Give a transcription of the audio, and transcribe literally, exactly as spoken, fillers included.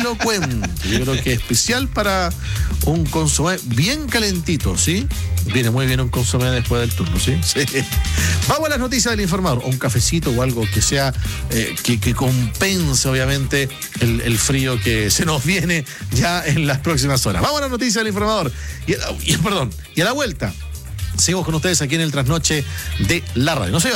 lo cuente. Yo creo que es especial para un consomé bien calentito, ¿sí? Viene muy bien un consomé después del turno, ¿sí? Sí. Vamos a las noticias del informador. O un cafecito o algo que sea, eh, que, que compense, obviamente, el, el frío que se nos viene ya en las próximas horas. Vamos a las noticias del informador. Y, y, perdón, y a la vuelta, seguimos con ustedes aquí en el Trasnoche de la Radio. No se vayan.